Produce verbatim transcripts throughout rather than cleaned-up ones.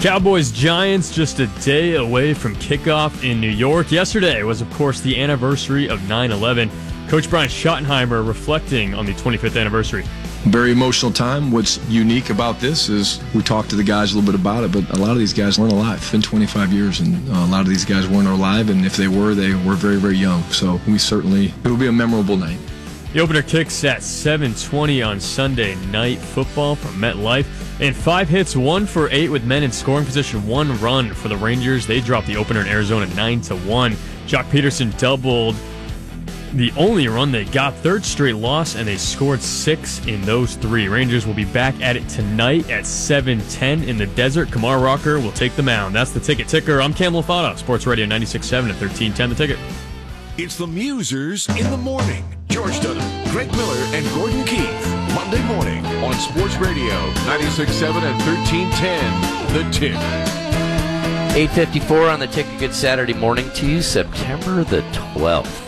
Cowboys-Giants just a day away from kickoff in New York. Yesterday was, of course, the anniversary of nine eleven. Coach Brian Schottenheimer reflecting on the twenty-fifth anniversary. Very emotional time. What's unique about this is we talked to the guys a little bit about it, but a lot of these guys weren't alive. It's been twenty-five years, and uh, a lot of these guys weren't alive, and if they were, they were very, very young. So we certainly, it will be a memorable night. The opener kicks at seven twenty on Sunday Night Football from MetLife. And five hits, one for eight with men in scoring position, one run for the Rangers. They dropped the opener in Arizona nine to one. Jock Peterson doubled the only run they got, third straight loss, and they scored six in those three. Rangers will be back at it tonight at seven ten in the desert. Kamar Rocker will take the mound. That's the Ticket Ticker. I'm Cam Lofado, Sports Radio ninety-six point seven at thirteen ten. The Ticket. It's the Musers in the morning. George Dunham, Greg Miller, and Gordon Keith. Monday morning on Sports Radio ninety-six point seven at thirteen ten. The Tick. eight fifty-four on the Ticket. Good Saturday morning to you, September the twelfth.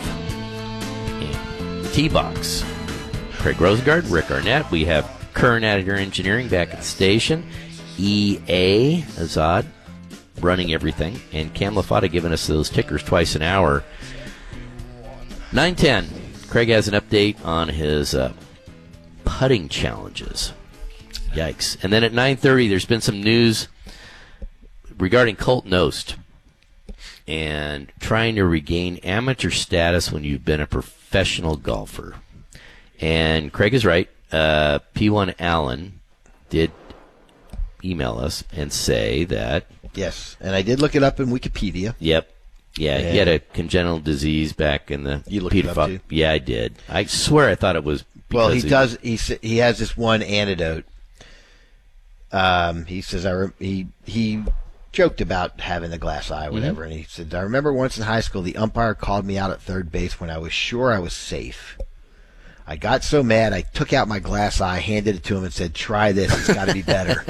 T-Box. Craig Rosengard, Rick Arnett. We have Kern Editor Engineering back at the station. E A Azad running everything. And Cam Lofado giving us those tickers twice an hour. nine ten. Craig has an update on his uh, putting challenges. Yikes. And then at nine thirty, there's been some news regarding Colt Knost and trying to regain amateur status when you've been a professional golfer. And Craig is right. Uh, P one Allen did email us and say that... Yes, and I did look it up in Wikipedia. Yep. Yeah, and he had a congenital disease back in the... You looked it up, too? Yeah, I did. I swear I thought it was... Well, he he does. He he has this one antidote. Um, he says I re- he he joked about having the glass eye, or whatever, mm-hmm. and he said, I remember once in high school the umpire called me out at third base when I was sure I was safe. I got so mad I took out my glass eye, handed it to him, and said, "Try this. It's got to be better."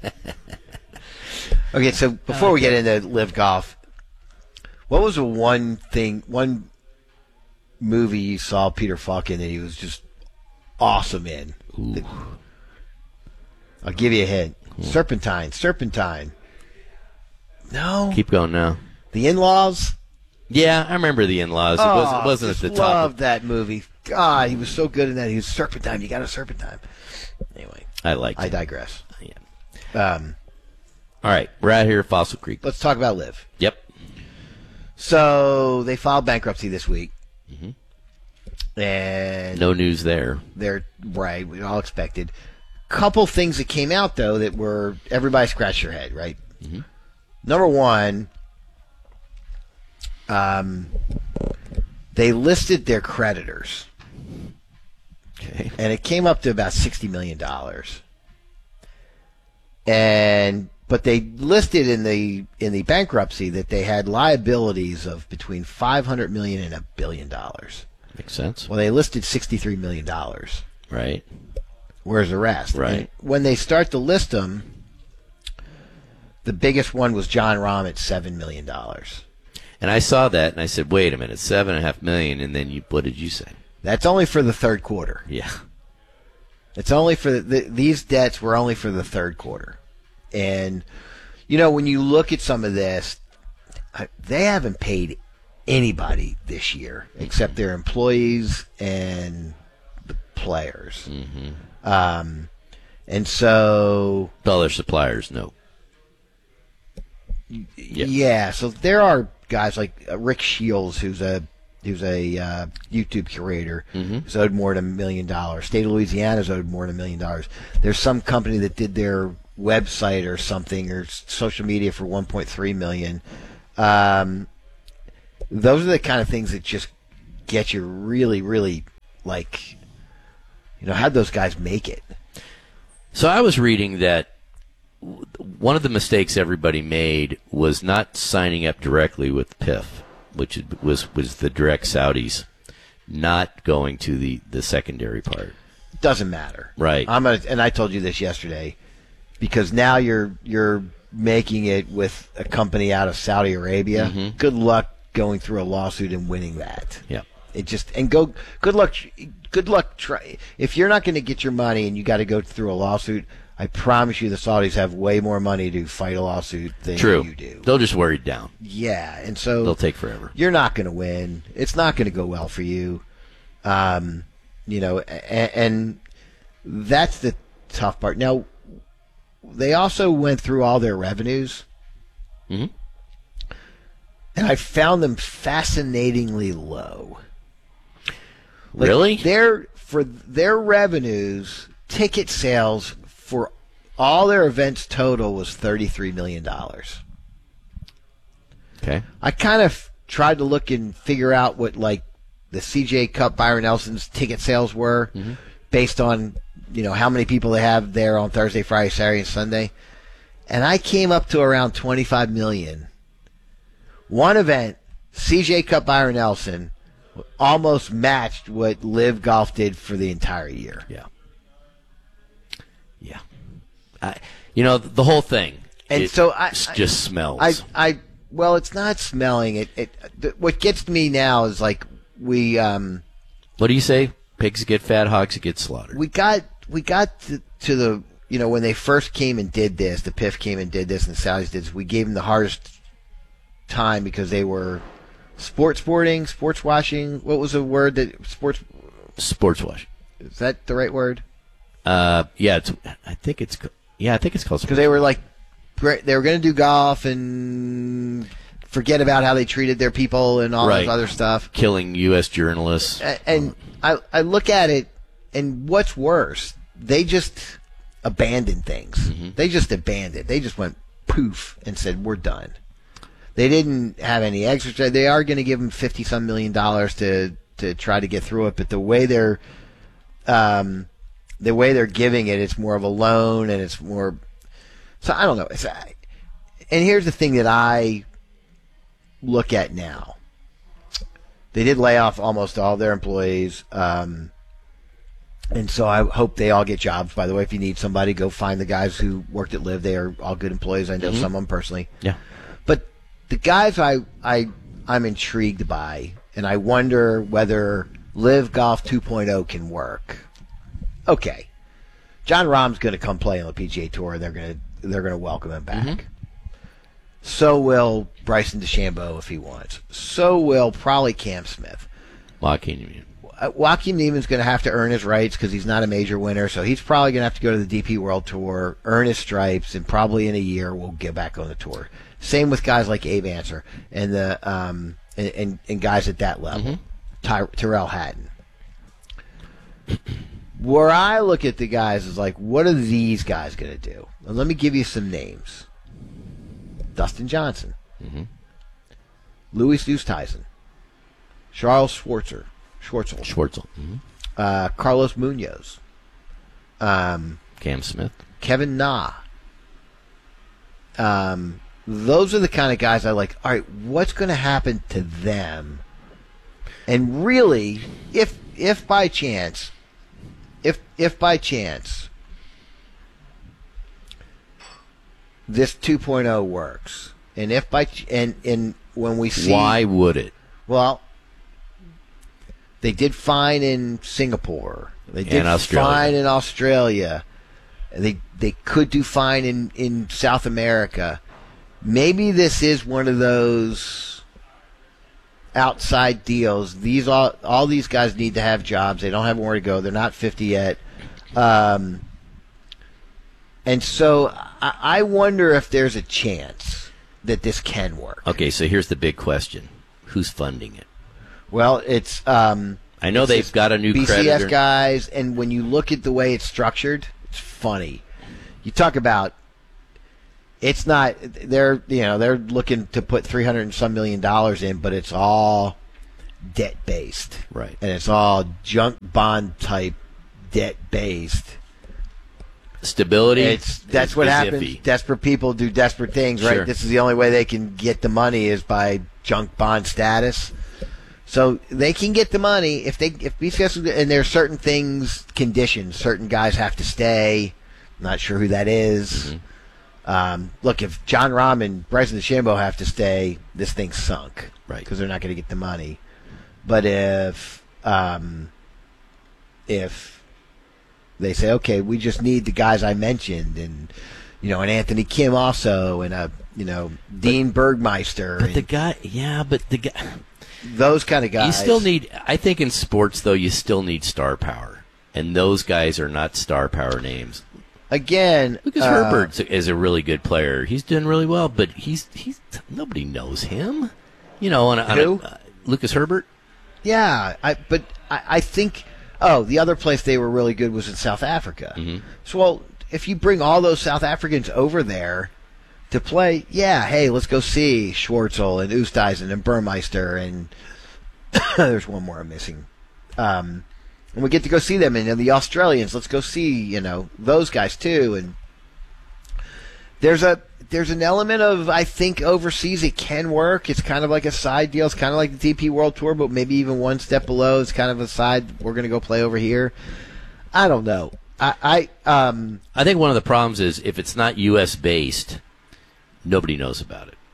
Okay, so before we get into Live Golf, what was the one thing, one movie you saw Peter Falk in that he was just awesome in? Ooh. I'll give you a hint. Ooh. Serpentine. Serpentine. No. Keep going now. The In-Laws? Yeah, I remember The In-Laws. Oh, it wasn't, it wasn't just at the top. I loved that movie. God, he was so good in that. He was Serpentine. You got a Serpentine. Anyway. I liked I it. digress. Yeah. Um, All right, we're out here at Fossil Creek. Let's talk about Liv. Yep. So they filed bankruptcy this week. Mm-hmm. And no news there. They're right. We all expected. Couple things that came out, though, that were everybody scratched their head, right? Mm-hmm. Number one, um, they listed their creditors. Okay. And it came up to about sixty million dollars. And but they listed in the in the bankruptcy that they had liabilities of between five hundred million dollars and a billion dollars. Makes sense. Well, they listed sixty-three million dollars. Right. Where's the rest? Right. And when they start to list them, the biggest one was John Rahm at seven million dollars. And I saw that, and I said, wait a minute, seven and a half million, and then you, what did you say? That's only for the third quarter. Yeah. It's only for the, the, these debts were only for the third quarter. And, you know, when you look at some of this, they haven't paid anybody this year mm-hmm. except their employees and the players. Mm-hmm. Um, and so... All their suppliers, no. Yep. Yeah, so there are guys like uh, Rick Shields, who's a who's a uh, YouTube curator, mm-hmm. who's owed more than a million dollars. State of Louisiana's owed more than a million dollars. There's some company that did their website or something or social media for one point three million dollars. Um, those are the kind of things that just get you really, really like, you know, how'd those guys make it? So I was reading that one of the mistakes everybody made was not signing up directly with P I F, which was was the direct Saudis, not going to the, the secondary part. Doesn't matter, right? I'm gonna, and I told you this yesterday, because now you're you're making it with a company out of Saudi Arabia. Mm-hmm. Good luck going through a lawsuit and winning that. Yeah, it just and go. Good luck. Good luck. Try if you're not going to get your money and you got to go through a lawsuit. I I promise you the Saudis have way more money to fight a lawsuit than True. you do. They'll just wear it down. Yeah, and so They'll take forever. you're not going to win. It's not going to go well for you. Um, you know, and, and that's the tough part. Now, they also went through all their revenues, Mm-hmm. and I found them fascinatingly low. Like, Really? Their for their revenues, ticket sales for all their events total was thirty-three million dollars. Okay. I kind of tried to look and figure out what like the C J Cup Byron Nelson's ticket sales were Mm-hmm. based on, you know, how many people they have there on Thursday, Friday, Saturday, and Sunday. And I came up to around twenty-five million. One event, C J Cup Byron Nelson, almost matched what Live Golf did for the entire year. Yeah. Yeah. I, you know, the whole thing. And it so I, s- I just smells. I, I, well, it's not smelling. It, it. th- What gets me now is like we, um, what do you say? Pigs get fat, hogs get slaughtered. we got, we got to, to the, you know, when they first came and did this, the P I F came and did this, and the Saudis did this. We gave them the hardest time because they were sports sporting, sports washing. What was the word that sports? Sports wash. Is that the right word? Uh, yeah, it's, I think it's, co- yeah, I think it's called Because they were like, great, they were going to do golf and forget about how they treated their people and all Right. this other stuff. killing U S journalists. A- And I, I look at it, and what's worse, they just abandoned things. Mm-hmm. They just abandoned. They just went poof and said, we're done. They didn't have any extra. They are going to give them fifty some million dollars to to try to get through it, but the way they're um, the way they're giving it, it's more of a loan, and it's more. So I don't know. It's, and here's the thing that I look at now. They did lay off almost all their employees, um, and so I hope they all get jobs. By the way, if you need somebody, go find the guys who worked at Live. They are all good employees. I know Mm-hmm. some of them personally. Yeah. But the guys I, I, I'm intrigued by, and I wonder whether Live Golf two point oh can work. Okay, John Rahm's going to come play on the P G A Tour, and they're going to they're going to welcome him back. Mm-hmm. So will Bryson DeChambeau if he wants. So will probably Cam Smith. Joaquin Union. Uh, Joaquin Neiman's going to have to earn his rights because he's not a major winner, so he's probably going to have to go to the D P World Tour, earn his stripes, and probably in a year we'll get back on the tour. Same with guys like Abe Answer and the um and, and, and guys at that level, Mm-hmm. Ty, Tyrrell Hatton. Where I look at the guys is like, what are these guys going to do? And let me give you some names: Dustin Johnson, Mm-hmm. Louis Oosthuizen, Charles Schwartzer, Schwartzel, Schwartzel. Mm-hmm. uh, Carlos Munoz, um, Cam Smith. Kevin Na. Um, those are the kind of guys I like. All right, what's going to happen to them? And really, if if by chance, if if by chance this two point oh works, and if by ch- and and when we see Why would it? well, they did fine in Singapore. They did And Australia. fine in Australia. They they could do fine in, in South America. Maybe this is one of those outside deals. These all all these guys need to have jobs. They don't have where to go. They're not fifty yet. Um, and so I, I wonder if there's a chance that this can work. Okay, so here's the big question: who's funding it? Well, it's um, I know it's they've just got a new B C S creditor. guys, and when you look at the way it's structured, it's funny. You talk about it's not they're you know they're looking to put three hundred and some million dollars in, but it's all debt based, Right. And it's all junk bond type debt based. Stability. It's that's is- what is happens. iffy. Desperate people do desperate things, right? Sure. This is the only way they can get the money is by junk bond status. So they can get the money if they if B C S is- and there are certain things conditions. Certain guys have to stay. Not sure who that is. Mm-hmm. Um, look, if John Rahm and Bryson DeChambeau have to stay, this thing's sunk, Right. Because they're not going to get the money. But if um, if they say, okay, we just need the guys I mentioned, and you know, and Anthony Kim also, and a you know Dean but, Bergmeister. But and the guy, yeah, but the guy, those kind of guys. You still need. I think in sports though, you still need star power, and those guys are not star power names. Again, Lucas uh, Herbert is a really good player. He's doing really well, but he's he's nobody knows him. You know, on a, on who? A, uh, Lucas Herbert. Yeah, I but I, I think. Oh, the other place they were really good was in South Africa. Mm-hmm. So, well, if you bring all those South Africans over there to play, yeah, hey, let's go see Schwartzel and Oosthuizen and Burmeister, and there's one more I'm missing. Um, and we get to go see them, and, and the Australians, let's go see, you know, those guys too. And there's a there's an element of, I think, overseas it can work. It's kind of like a side deal. It's kind of like the D P World Tour, but maybe even one step below. It's kind of a side, we're going to go play over here. I don't know. I I, um, I think one of the problems is if it's not U S based, nobody knows about it.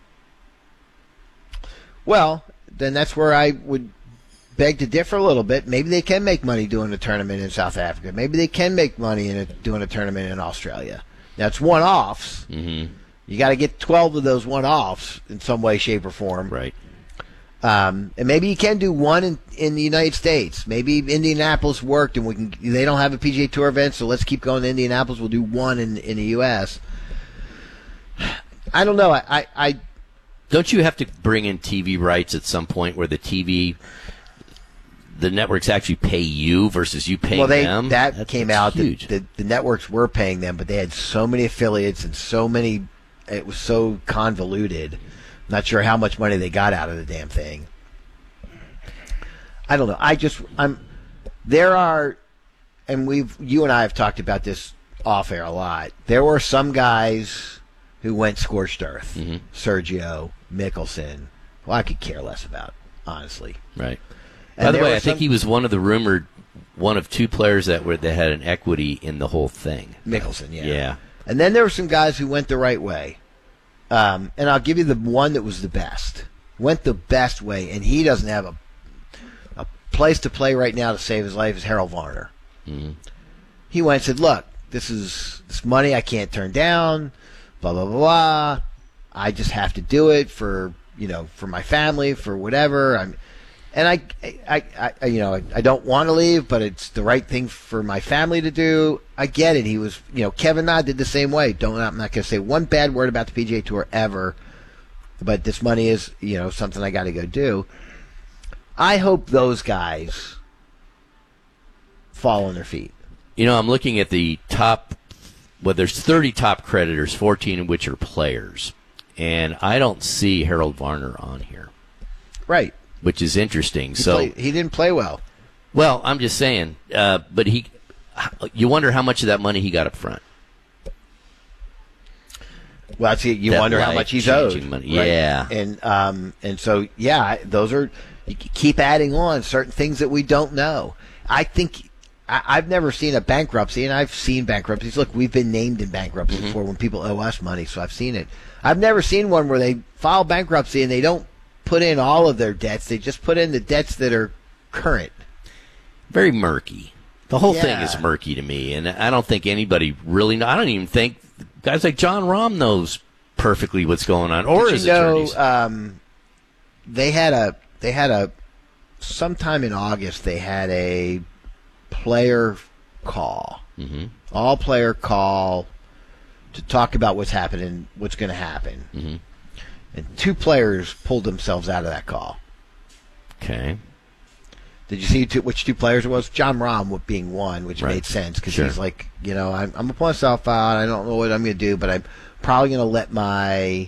Well, then that's where I would beg to differ a little bit. Maybe they can make money doing a tournament in South Africa. Maybe they can make money in a, doing a tournament in Australia. That's one-offs. Mm-hmm. You got to get twelve of those one-offs in some way, shape, or form. Right. Um, and maybe you can do one in, in the United States. Maybe Indianapolis worked, and we can. They don't have a P G A Tour event, so let's keep going to Indianapolis. We'll do one in, in the U S I don't know. I, I, I don't you have to bring in T V rights at some point where the T V, the networks actually pay you versus you paying well, they, them? That that's, came that's out. Huge. The, the, the networks were paying them, but they had so many affiliates and so many. It was so convoluted. Not sure how much money they got out of the damn thing. I don't know. I just I'm there are, and we've you and I have talked about this off air a lot. There were some guys who went scorched earth. Mm-hmm. Sergio, Mickelson. Well, I could care less about, honestly. Right. And By the way, I some, think he was one of the rumored one of two players that were that had an equity in the whole thing. Mickelson, yeah. Yeah. And then there were some guys who went the right way. Um, and I'll give you the one that was the best. Went the best way, and he doesn't have a a place to play right now to save his life, is Harold Varner. Mm-hmm. He went and said, look, this is this money I can't turn down, blah, blah, blah, blah. I just have to do it for, you know, for my family, for whatever. I'm, and I, I, I, you know, I, I don't want to leave, but it's the right thing for my family to do. I get it. He was, you know, Kevin Na did the same way. Don't, I'm not going to say one bad word about the P G A Tour ever, but this money is, you know, something I got to go do. I hope those guys fall on their feet. You know, I'm looking at the top, well, there's thirty top creditors, fourteen of which are players, and I don't see Harold Varner on here. Right. Which is interesting. He so played, he didn't play well. Well, I'm just saying, uh, but he, you wonder how much of that money he got up front. Well, see, you That wonder how much he's owed. life-changing money. Right? Yeah. And um, and so yeah, those are you keep adding on certain things that we don't know. I think I, I've never seen a bankruptcy, and I've seen bankruptcies. Look, we've been named in bankruptcy Mm-hmm. before when people owe us money, so I've seen it. I've never seen one where they file bankruptcy and they don't put in all of their debts. They just put in the debts that are current. Very murky. The whole Yeah. thing is murky to me, and I don't think anybody really know. I don't even think guys like John Rahm knows perfectly what's going on, or Did his you know, attorneys. um, they had a they had a sometime in August they had a player call, mm-hmm. all player call to talk about what's happening, what's going to happen, Mm-hmm. and two players pulled themselves out of that call. Okay. Did you see two, which two players it was? John Rahm being one, which Right. made sense because Sure. he's like, you know, I'm, I'm gonna pull myself out. I don't know what I'm gonna do, but I'm probably gonna let my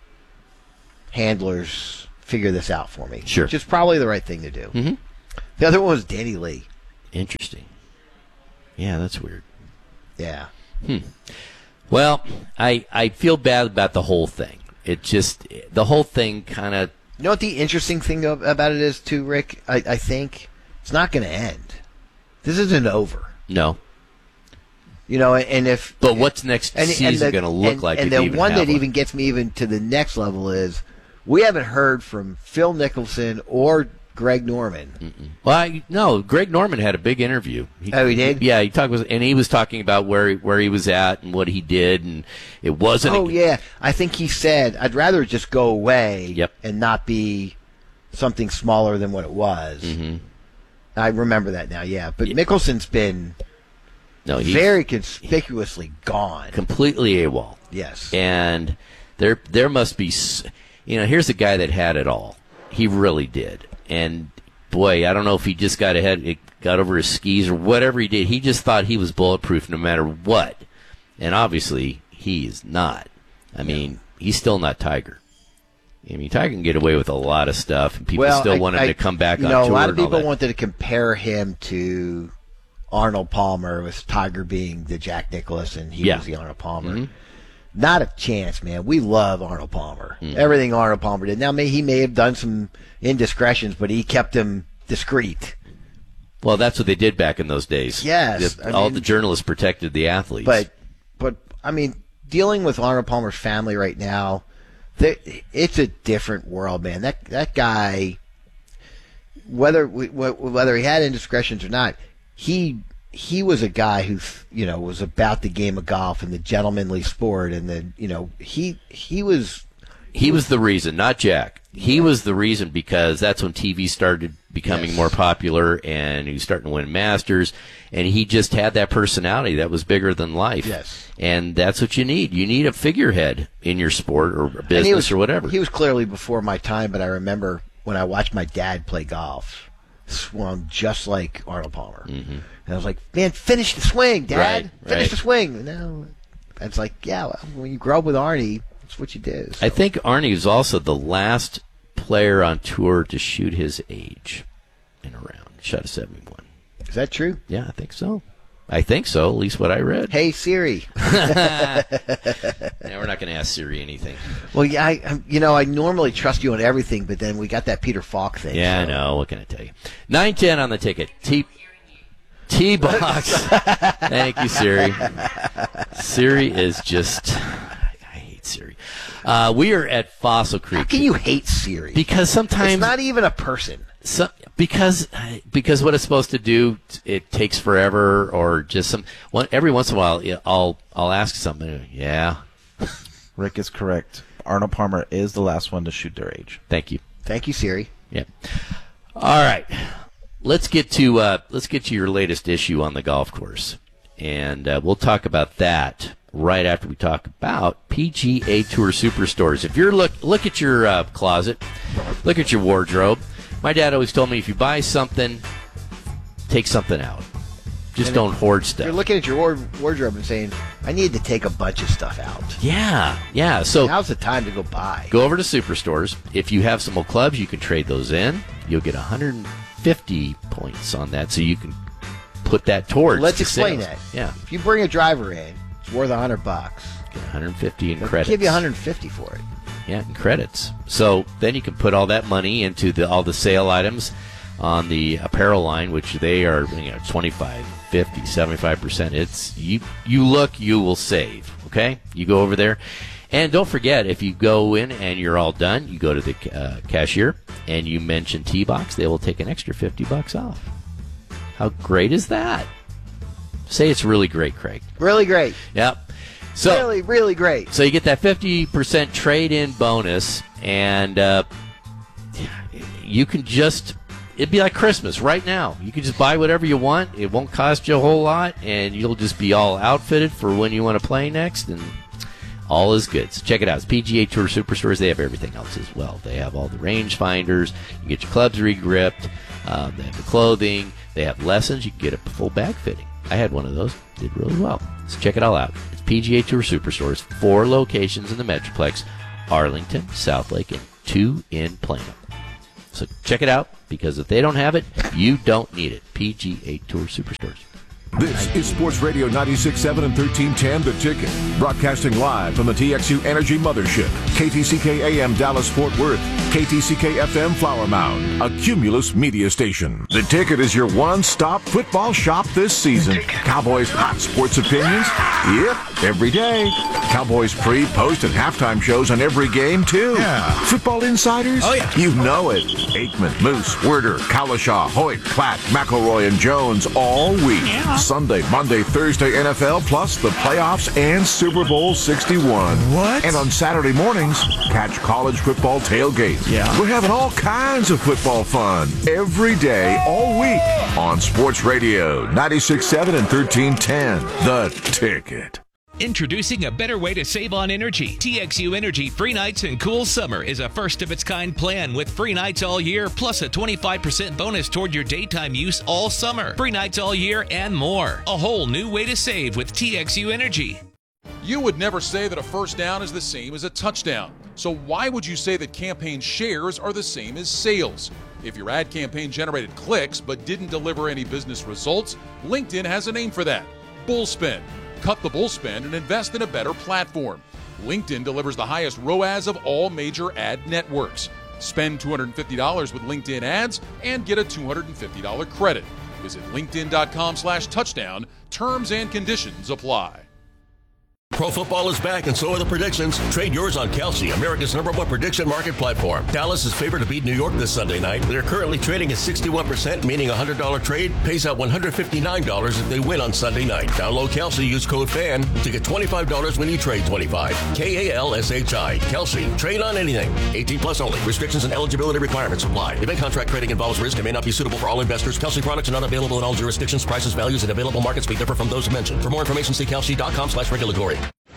handlers figure this out for me. Sure. Which is probably the right thing to do. Mm-hmm. The other one was Danny Lee. Interesting. Yeah, that's weird. Yeah. Well, I I feel bad about the whole thing. It just the whole thing kind of. You know what the interesting thing of, about it is, too, Rick? I, I think it's not going to end. This isn't over. No. You know, and if But what's next and, season and the, going to look and, like? And if the you even one have that even gets me even to the next level is we haven't heard from Phil Mickelson or Greg Norman. Mm-mm. Well, I, no, Greg Norman had a big interview. He, Oh, he did? Yeah, he talked with, and he was talking about where he, where he was at and what he did, and it wasn't. Oh, a, yeah. I think he said, I'd rather just go away Yep. and not be something smaller than what it was. Mm-hmm. I remember that now, yeah. But Mickelson's been No, he's very conspicuously gone. completely AWOL. Yes. And there there must be, s- you know, here's a guy that had it all. He really did. And boy, I don't know if he just got ahead, it got over his skis or whatever he did. He just thought he was bulletproof no matter what. And obviously, he is not. I mean, he's still not Tiger. I mean, Tiger can get away with a lot of stuff, and people well, still I, want him I, to come back you on know, tour. a lot of and all people that. wanted to compare him to Arnold Palmer, with Tiger being the Jack Nicklaus and he Yeah. was the Arnold Palmer. Mm-hmm. Not a chance, man. We love Arnold Palmer. Mm-hmm. Everything Arnold Palmer did. Now, may, he may have done some indiscretions, but he kept them discreet. Well, that's what they did back in those days. Yes, The- I all mean- the journalists protected the athletes. But, but I mean, dealing with Arnold Palmer's family right now, th- it's a different world, man. That that guy, whether we- wh- whether he had indiscretions or not, he he was a guy who you know was about the game of golf and the gentlemanly sport, and the you know he he was he was the reason, not Jack. He was the reason because that's when T V started becoming Yes. more popular, and he was starting to win Masters, and he just had that personality that was bigger than life. Yes. And that's what you need. You need a figurehead in your sport or and business he was, or whatever. He was clearly before my time, but I remember when I watched my dad play golf, swung just like Arnold Palmer. Mm-hmm. And I was like, man, finish the swing, Dad. Right, finish right. the swing. No, it's like, yeah, well, when you grow up with Arnie, that's what you do. So. I think Arnie was also the last player on tour to shoot his age in a round. Shot a seventy-one. Is that true? Yeah, I think so. I think so, at least what I read. Hey, Siri. Yeah, we're not going to ask Siri anything. Well, yeah, I, I- you know, I normally trust you on everything, but then we got that Peter Falk thing. Yeah, I so. know. What can I tell you? nine ten on the ticket. T T-Box. Thank you, Siri. Siri is just... I hate Siri. Uh, we are at Fossil How Creek. can you hate Siri? Because sometimes... It's not even a person. So, because because what it's supposed to do, it takes forever, or just some. One, every once in a while, yeah, I'll I'll ask something. Yeah, Rick is correct. Arnold Palmer is the last one to shoot their age. thank you. Thank you, Siri. Yeah. All right, let's get to uh, let's get to your latest issue on the golf course, and uh, we'll talk about that right after we talk about P G A Tour Superstores. If you're look look at your uh, closet, look at your wardrobe. My dad always told me if you buy something, take something out. Just And don't hoard stuff. You're looking at your ward- wardrobe and saying, I need to take a bunch of stuff out. Yeah, yeah. So Now's the time to go buy. go over to Superstores. If you have some old clubs, you can trade those in. You'll get one hundred fifty points on that, so you can put that towards. Let's the explain sales. that. Yeah, If you bring a driver in, it's worth one hundred bucks. get one hundred fifty in They'll credits. give you one hundred fifty for it. Yeah, in credits. So then you can put all that money into the all the sale items on the apparel line, which they are, you know, twenty-five, fifty, seventy-five percent. It's you you look, you will save, okay? You go over there. And don't forget, if you go in and you're all done, you go to the uh, cashier and you mention T-Box, they will take an extra fifty bucks off. How great is that? Say it's really great, Craig. Really great. Yep. So really, really great. so you get that fifty percent trade-in bonus, and uh, you can just, it'd be like Christmas right now. You can just buy whatever you want. It won't cost you a whole lot, and you'll just be all outfitted for when you want to play next, and all is good. So check it out. It's P G A Tour Superstores. They have everything else as well. They have all the range finders. You can get your clubs re-gripped. Um, they have the clothing. They have lessons. You can get a full bag fitting. I had one of those. Did really well. So check it all out. It's P G A Tour Superstores. Four locations in the Metroplex. Arlington, Southlake, and two in Plano. So check it out, because if they don't have it, you don't need it. P G A Tour Superstores. This is Sports Radio ninety-six point seven and thirteen ten, The Ticket. Broadcasting live from the T X U Energy Mothership. K T C K A M Dallas Fort Worth. K T C K F M Flower Mound. A Cumulus media station. The Ticket is your one-stop football shop this season. Cowboys hot sports opinions? Yep, every day. Cowboys pre, post, and halftime shows on every game, too. Yeah. Football insiders? Oh, yeah. You know it. Aikman, Moose, Werder, Kalashaw, Hoyt, Platt, McElroy, and Jones all week. Yeah. Sunday, Monday, Thursday, N F L, plus the playoffs and Super Bowl sixty-one. What? And on Saturday mornings, catch college football tailgate. Yeah. We're having all kinds of football fun every day, all week on Sports Radio ninety-six point seven and thirteen ten. The Ticket. Introducing a better way to save on energy. T X U Energy Free Nights and Cool Summer is a first-of-its-kind plan with free nights all year, plus a twenty-five percent bonus toward your daytime use all summer. Free nights all year and more. A whole new way to save with T X U Energy. You would never say that a first down is the same as a touchdown. So why would you say that campaign shares are the same as sales? If your ad campaign generated clicks but didn't deliver any business results, LinkedIn has a name for that: Bullspend. Cut the bullspend and invest in a better platform. LinkedIn delivers the highest R O A S of all major ad networks. Spend two hundred fifty dollars with LinkedIn ads and get a two hundred fifty dollars credit. Visit linkedin.com slash touchdown. Terms and conditions apply. Pro football is back, and so are the predictions. Trade yours on Kelsey, America's number one prediction market platform. Dallas is favored to beat New York this Sunday night. They're currently trading at sixty-one percent, meaning a one hundred dollars trade pays out one hundred fifty-nine dollars if they win on Sunday night. Download Kelsey, use code FAN to get twenty-five dollars when you trade twenty-five dollars. K A L S H I. Kelsey. Trade on anything. eighteen plus only. Restrictions and eligibility requirements apply. Event contract trading involves risk and may not be suitable for all investors. Kelsey products are not available in all jurisdictions. Prices, values, and available markets may differ from those mentioned. For more information, see kelsey.com slash regulatory.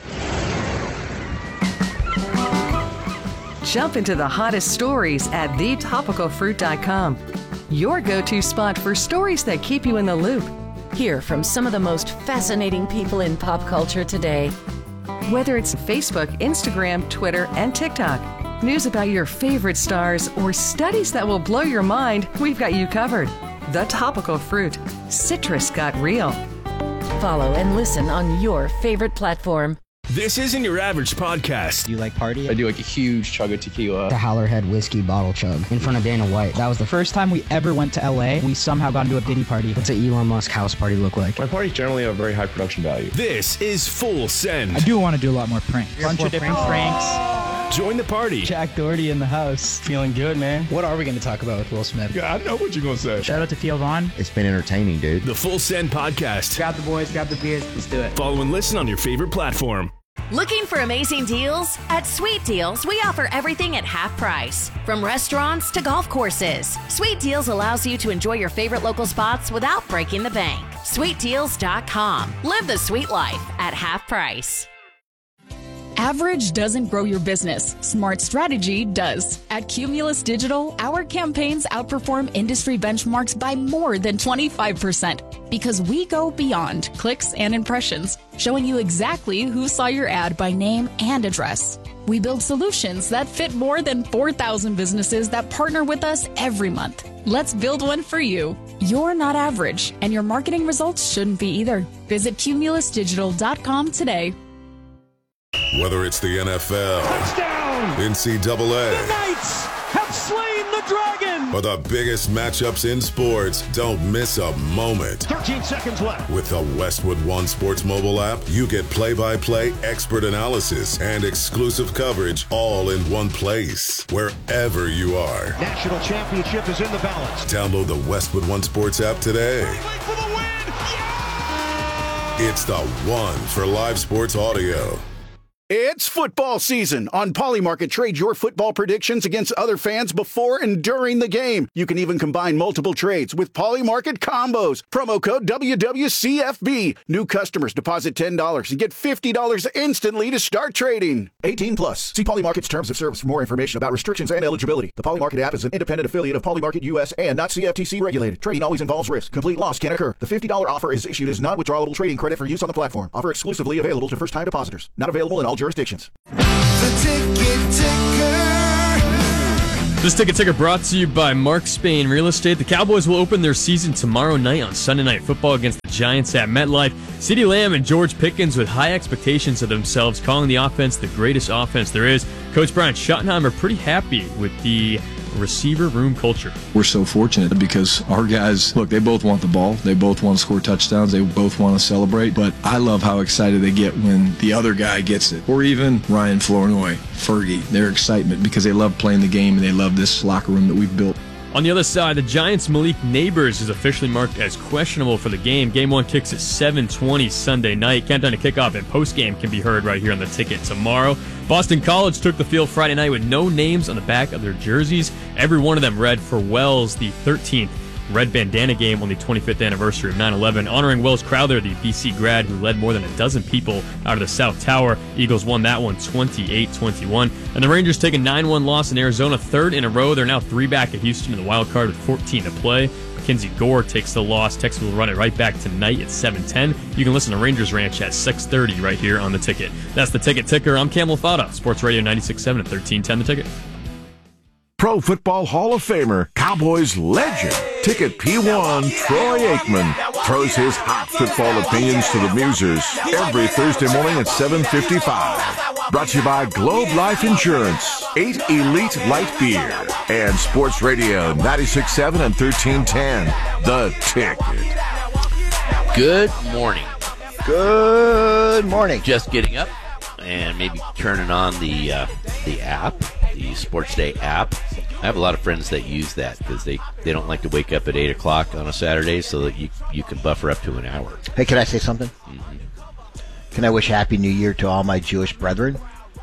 Jump into the hottest stories at the topical fruit dot com. Your go-to spot for stories that keep you in the loop. Hear from some of the most fascinating people in pop culture today. Whether it's Facebook, Instagram, Twitter, and TikTok, news about your favorite stars, or studies that will blow your mind, we've got you covered. The Topical Fruit. Citrus got real. Follow and listen on your favorite platform. This isn't your average podcast. Do you like party? I do like a huge chug of tequila. The Howlerhead whiskey bottle chug in front of Dana White. That was the first time we ever went to L A. We somehow got into a Diddy party. What's an Elon Musk house party look like? My parties generally have a very high production value. This is Full Send. I do want to do a lot more pranks. A bunch of different pranks. Join the party. Jack Doherty in the house. Feeling good, man. What are we going to talk about with Will Smith? Yeah, I know what you're going to say. Shout out to Theo Vaughn. It's been entertaining, dude. The Full Send Podcast. Grab the boys, grab the beers. Let's do it. Follow and listen on your favorite platform. Looking for amazing deals? At Sweet Deals, we offer everything at half price. From restaurants to golf courses, Sweet Deals allows you to enjoy your favorite local spots without breaking the bank. sweet deals dot com. Live the sweet life at half price. Average doesn't grow your business. Smart strategy does. At Cumulus Digital, our campaigns outperform industry benchmarks by more than twenty-five percent because we go beyond clicks and impressions, showing you exactly who saw your ad by name and address. We build solutions that fit more than four thousand businesses that partner with us every month. Let's build one for you. You're not average, and your marketing results shouldn't be either. Visit cumulus digital dot com today. Whether it's the N F L, touchdown, N C double A, the Knights have slain the dragon, or the biggest matchups in sports, don't miss a moment. thirteen seconds left. With the Westwood One Sports mobile app, you get play-by-play expert analysis and exclusive coverage all in one place, wherever you are. National championship is in the balance. Download the Westwood One Sports app today. For the win. Yeah! It's the one for live sports audio. It's football season. On Polymarket, trade your football predictions against other fans before and during the game. You can even combine multiple trades with Polymarket combos. Promo code W W C F B. New customers deposit ten dollars and get fifty dollars instantly to start trading. eighteen plus. See Polymarket's terms of service for more information about restrictions and eligibility. The Polymarket app is an independent affiliate of Polymarket U S and not C F T C regulated. Trading always involves risk. Complete loss can occur. The fifty dollars offer is issued as non-withdrawable trading credit for use on the platform. Offer exclusively available to first-time depositors. Not available in all jurisdictions. The Ticket Ticker. This ticket ticker brought to you by Mark Spain Real Estate. The Cowboys will open their season tomorrow night on Sunday Night Football against the Giants at MetLife. CeeDee Lamb and George Pickens with high expectations of themselves, calling the offense the greatest offense there is. Coach Brian Schottenheimer pretty happy with the receiver room culture. We're so fortunate because our guys, look, they both want the ball. They both want to score touchdowns. They both want to celebrate. But I love how excited they get when the other guy gets it. Or even Ryan Flournoy, Fergie, their excitement because they love playing the game and they love this locker room that we've built. On the other side, the Giants' Malik Neighbors is officially marked as questionable for the game. Game one kicks at seven twenty Sunday night. Countdown to kickoff and postgame can be heard right here on the ticket tomorrow. Boston College took the field Friday night with no names on the back of their jerseys. Every one of them read for Wells, the thirteenth red bandana game on the twenty-fifth anniversary of nine eleven, honoring Wells Crowther, the B C grad who led more than a dozen people out of the South Tower. Eagles won that one twenty-eight twenty-one. And the Rangers take a nine one loss in Arizona, third in a row. They're now three back at Houston in the wild card with fourteen to play. Mackenzie Gore takes the loss. Texas will run it right back tonight at seven ten. You can listen to Rangers Ranch at six thirty right here on the ticket. That's the ticket ticker. I'm Cam Lafata, Sports Radio ninety-six point seven and thirteen ten The Ticket. Pro Football Hall of Famer, Cowboys legend, Ticket P one, Troy Aikman, throws his hot football opinions to the Musers every Thursday morning at seven fifty-five. Brought to you by Globe Life Insurance, eight Elite Light Beer, and Sports Radio ninety-six point seven and thirteen ten The Ticket. Good morning. Good morning. Just getting up and maybe turning on the uh, the app, the Sports Day app. I have a lot of friends that use that because they, they don't like to wake up at eight o'clock on a Saturday so that you, you can buffer up to an hour. Hey, can I say something? Mm-hmm. Can I wish Happy New Year to all my Jewish brethren?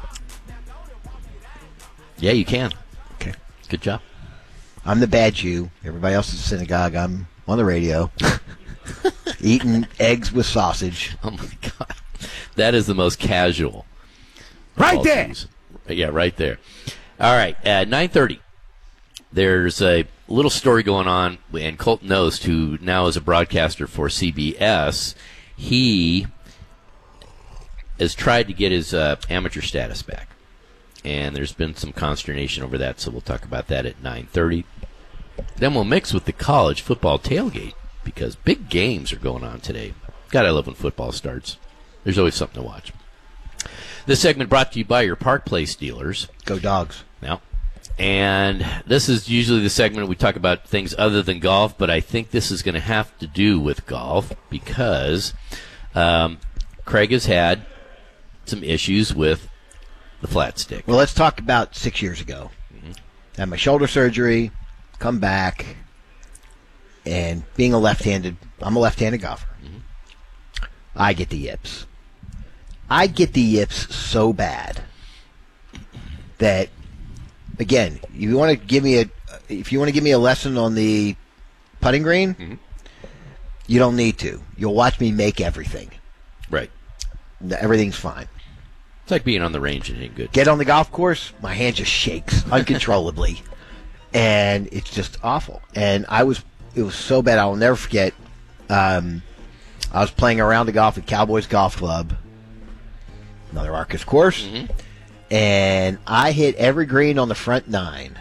Yeah, you can. Okay. Good job. I'm the bad Jew. Everybody else is the synagogue. I'm on the radio eating eggs with sausage. Oh, my God. That is the most casual. Right there. Jews. Yeah, right there. All right, at nine thirty, there's a little story going on, and Colton Nost, who now is a broadcaster for C B S, he has tried to get his uh, amateur status back. And there's been some consternation over that, so we'll talk about that at nine thirty. Then we'll mix with the college football tailgate, because big games are going on today. God, I love when football starts. There's always something to watch. This segment brought to you by your Park Place dealers. Go Dogs. Now, and this is usually the segment we talk about things other than golf, but I think this is going to have to do with golf because um, Craig has had some issues with the flat stick. Well, let's talk about six years ago. Mm-hmm. Had my shoulder surgery, come back, and being a left-handed, I'm a left-handed golfer. Mm-hmm. I get the yips. I get the yips so bad that, again, if you want to give me a, if you want to give me a lesson on the putting green, mm-hmm. you don't need to. You'll watch me make everything. Right. Everything's fine. It's like being on the range and ain't good. Get on the golf course, my hand just shakes uncontrollably, and it's just awful. And I was, it was so bad. I will never forget. Um, I was playing around the golf at Cowboys Golf Club, another Arcus course, mm-hmm. and I hit every green on the front nine.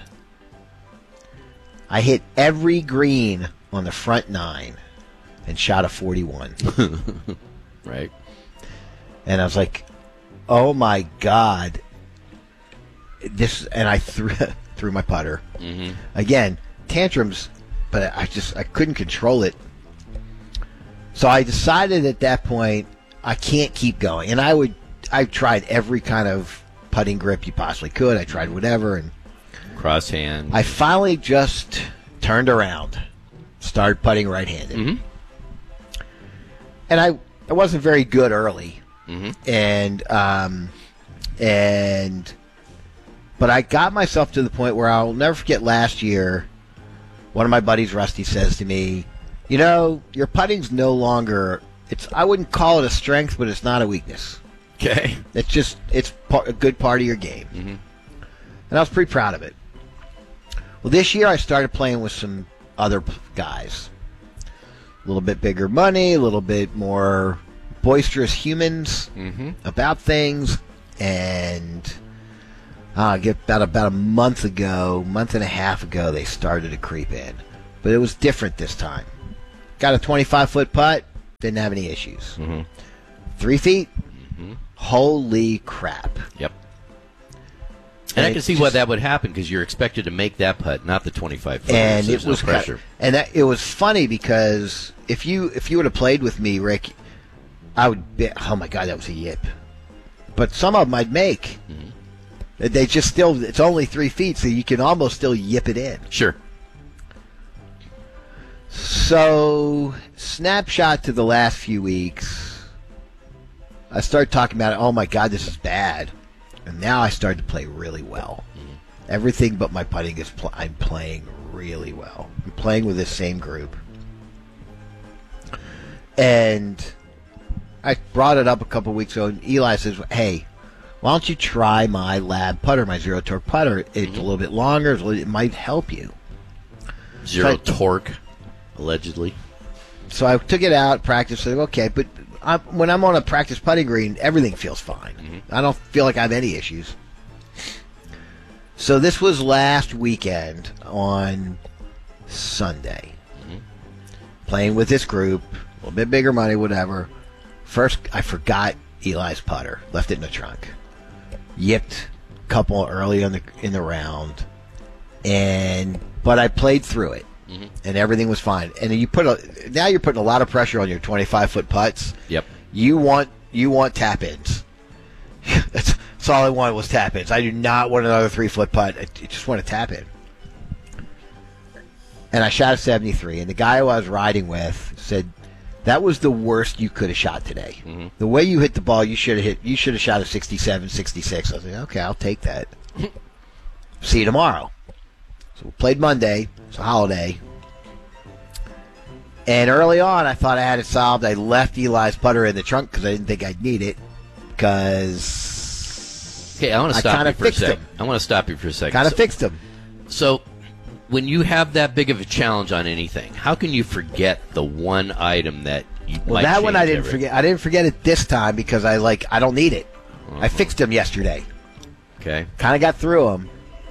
I hit every green on the front nine and shot a forty-one. Right. And I was like, oh my God. This, and I threw threw my putter. Mm-hmm. Again, tantrums, but I just I couldn't control it. So I decided at that point I can't keep going. And I would I tried every kind of putting grip you possibly could. I tried whatever, and cross hand. I finally just turned around, started putting right-handed. Mm-hmm. And I I wasn't very good early. Mm-hmm. And um, and but I got myself to the point where I'll never forget last year. One of my buddies, Rusty, says to me, "You know, your putting's no longer. It's I wouldn't call it a strength, but it's not a weakness. Okay, it's just it's part, a good part of your game." Mm-hmm. And I was pretty proud of it. Well, this year I started playing with some other guys, a little bit bigger money, a little bit more boisterous humans mm-hmm. about things, and Uh, get about about a month ago, month and a half ago, they started to creep in, but it was different this time. Got a twenty-five foot putt, didn't have any issues. Mm-hmm. Three feet, mm-hmm. holy crap! Yep. And, and I can see just, why that would happen because you're expected to make that putt, not the twenty-five foot. And so it was no pressure. Kind of, and that, it was funny because if you if you would have played with me, Rick, I would be, oh my god, that was a yip. But some of them I'd make. Mm-hmm. They just still, it's only three feet, so you can almost still yip it in. Sure. So, snapshot to the last few weeks. I started talking about it, oh my god, this is bad. And now I started to play really well. Mm-hmm. Everything but my putting is, pl- I'm playing really well. I'm playing with this same group. And I brought it up a couple weeks ago, and Eli says, hey, why don't you try my lab putter, my zero torque putter? It's mm-hmm. a little bit longer. It's a little, it might help you. Zero so I, torque, allegedly. So I took it out, practiced. Said, okay, but I, when I'm on a practice putting green, everything feels fine. Mm-hmm. I don't feel like I have any issues. So this was last weekend on Sunday. Mm-hmm. Playing with this group, a little bit bigger money, whatever. First, I forgot Eli's putter. Left it in the trunk. Yipped a couple early in the in the round, and but I played through it, mm-hmm. and everything was fine. And you put a now you're putting a lot of pressure on your twenty-five foot putts. Yep. You want you want tap ins. that's, that's all I wanted was tap ins. I do not want another three foot putt. I just want to tap in. And I shot a seventy-three, and the guy who I was riding with said, that was the worst you could have shot today. Mm-hmm. The way you hit the ball, you should have hit. You should have shot a sixty-seven, sixty-six. I was like, okay, I'll take that. See you tomorrow. So we played Monday. It's a holiday. And early on, I thought I had it solved. I left Eli's putter in the trunk because I didn't think I'd need it. Because okay, I want to stop you for a second. Him. I want to stop you for a second. Kind of so, fixed him. So. When you have that big of a challenge on anything, how can you forget the one item that you well, might that one I didn't everything? forget. I didn't forget it this time because I like I don't need it. Uh-huh. I fixed him yesterday. Okay. Kind of got through him.